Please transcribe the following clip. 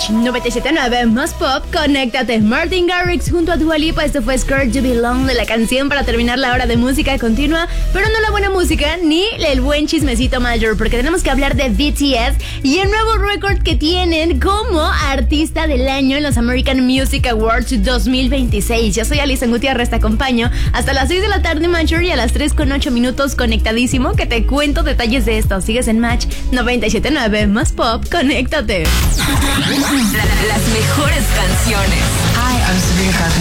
Match 97.9 más pop, conéctate. Martin Garrix junto a Dua Lipa. Esto fue Scared to Belong de la canción para terminar la hora de música continua. Pero no la buena música ni el buen chismecito mayor, porque tenemos que hablar de BTS y el nuevo récord que tienen como artista del año en los American Music Awards 2026. Yo soy Alison Gutiérrez, te acompaño hasta las 6 de la tarde, Major, y a las 3:08 conectadísimo, que te cuento detalles de esto. Sigues en Match 97.9 más pop, conéctate. Las mejores canciones. Hi, I'm Sabrina Carpenter.